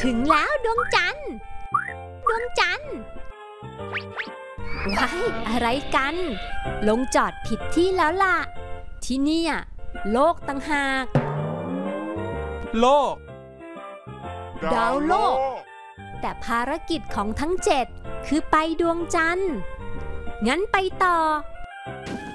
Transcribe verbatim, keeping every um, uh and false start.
ถึงแล้วดวงจันทร์ดวงจันทร์ว้ายอะไรกันลงจอดผิดที่แล้วล่ะที่นี่โลกต่างหากโลกดาวโลกแต่ภารกิจของทั้งเจ็ดคือไปดวงจันทร์งั้นไปต่อ